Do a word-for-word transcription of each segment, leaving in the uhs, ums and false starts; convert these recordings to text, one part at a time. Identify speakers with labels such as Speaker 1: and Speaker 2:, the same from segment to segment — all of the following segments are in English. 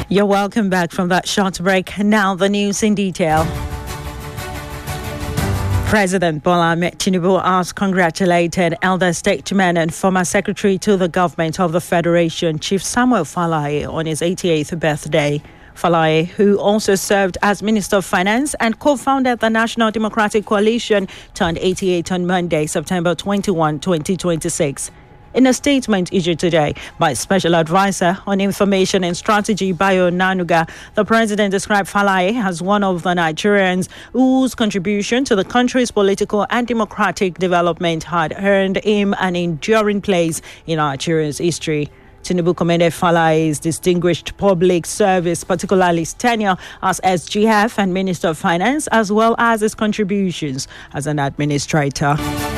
Speaker 1: You're welcome back from that short break. Now the news in detail. President Bola Ahmed Tinubu has congratulated elder statesman and former secretary to the government of the Federation, Chief Samuel Falaye, on his eighty-eighth birthday. Falaye, who also served as Minister of Finance and co-founded the National Democratic Coalition, turned eighty-eight on Monday, September twenty-first, twenty twenty-six. In a statement issued today by Special Advisor on Information and Strategy, Bayo Nanuga, the president described Falaye as one of the Nigerians whose contribution to the country's political and democratic development had earned him an enduring place in Nigeria's history. Tinubu commended Falaye's distinguished public service, particularly his tenure as S G F and Minister of Finance, as well as his contributions as an administrator.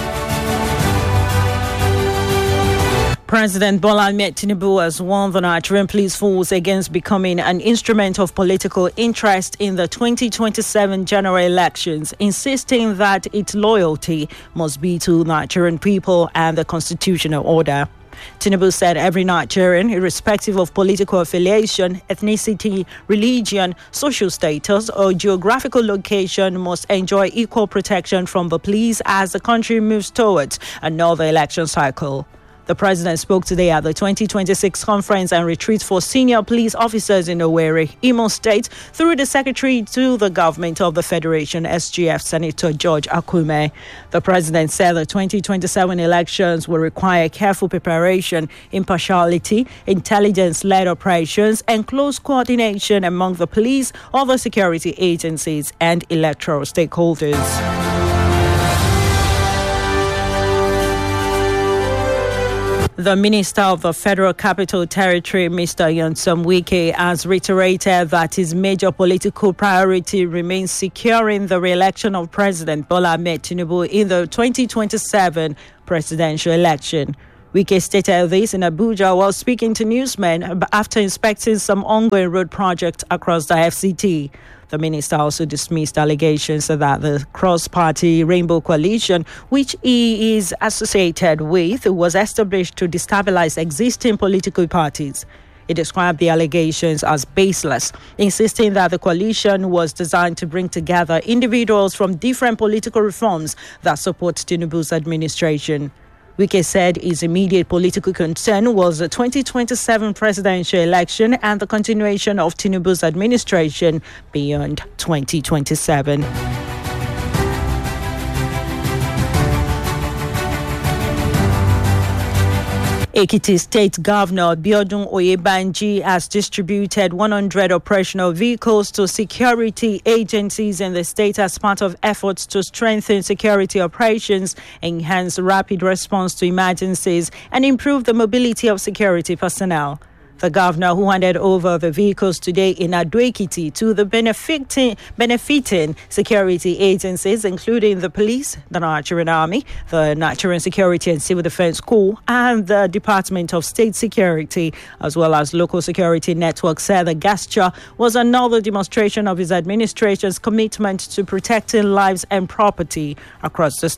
Speaker 1: President Bola Ahmed Tinubu has warned the Nigerian police force against becoming an instrument of political interest in the twenty twenty-seven general elections, insisting that its loyalty must be to Nigerian people and the constitutional order. Tinubu said every Nigerian, irrespective of political affiliation, ethnicity, religion, social status, or geographical location, must enjoy equal protection from the police as the country moves towards another election cycle. The president spoke today at the twenty twenty-six Conference and Retreat for Senior Police Officers in Owerri, Imo State, through the Secretary to the Government of the Federation, S G F, Senator George Akume. The president said the twenty twenty-seven elections will require careful preparation, impartiality, intelligence-led operations, and close coordination among the police, other security agencies, and electoral stakeholders. The Minister of the Federal Capital Territory, Mister Nyesom Wike, has reiterated that his major political priority remains securing the re-election of President Bola Ahmed Tinubu in the twenty twenty-seven presidential election. Wike stated this in Abuja while speaking to newsmen after inspecting some ongoing road projects across the F C T. The minister also dismissed allegations that the cross-party Rainbow Coalition, which he is associated with, was established to destabilize existing political parties. He described the allegations as baseless, insisting that the coalition was designed to bring together individuals from different political reforms that support Tinubu's administration. Wike said his immediate political concern was the twenty twenty-seven presidential election and the continuation of Tinubu's administration beyond twenty twenty-seven. Ekiti State Governor Biodun Oyebanji has distributed one hundred operational vehicles to security agencies in the state as part of efforts to strengthen security operations, enhance rapid response to emergencies, and improve the mobility of security personnel. The governor, who handed over the vehicles today in Ado-Ekiti to the benefiting, benefiting security agencies, including the police, the Nigerian Army, the Nigerian Security and Civil Defense Corps, and the Department of State Security, as well as local security networks, said the gesture was another demonstration of his administration's commitment to protecting lives and property across the state.